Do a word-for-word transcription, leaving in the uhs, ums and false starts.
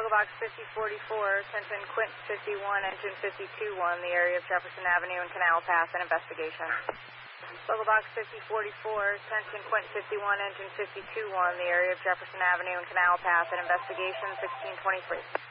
Local Box fifty forty-four, attention Quint fifty-one, engine fifty-two one, the area of Jefferson Avenue and Canal Pass, an investigation. Local Box fifty forty-four, attention Quint fifty-one, engine fifty-two one, the area of Jefferson Avenue and Canal Pass, an investigation, sixteen twenty-three.